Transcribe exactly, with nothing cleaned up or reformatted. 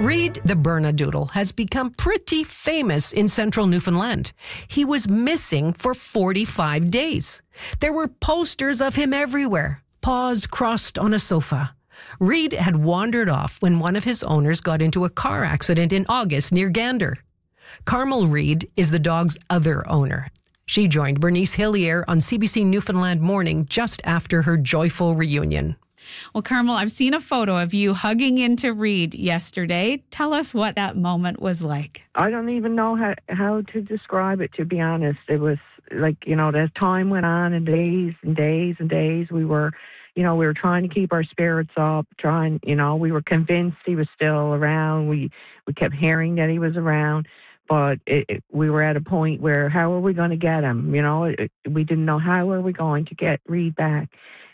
Reed the Bernedoodle has become pretty famous in central Newfoundland. He was missing for forty-five days. There were posters of him everywhere, paws crossed on a sofa. Reed had wandered off when one of his owners got into a car accident in August near Gander. Carmel Reed is the dog's other owner. She joined Bernice Hillier on C B C Newfoundland Morning just after her joyful reunion. Well, Carmel, I've seen a photo of you hugging into Reed yesterday. Tell us what that moment was like. I don't even know how, how to describe it, to be honest. It was like, you know, as time went on and days and days and days, we were, you know, we were trying to keep our spirits up, trying, you know, we were convinced he was still around. We, we kept hearing that he was around, but it, it, we were at a point where how are we going to get him? You know, it, we didn't know how are we going to get Reed back.